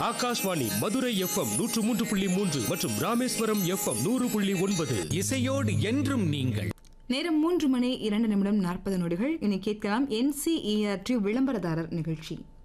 Akashvani Madurai FM 103.3 மற்றும் Rameswaram FM 100.9. இசையோடு என்றும் நீங்கள். நேரம் 3 மணி 2 நிமிடம் 40 நொடிகள். இனி கேட்கலாம் NCERT விளம்பரதாரர் நிகழ்ச்சி.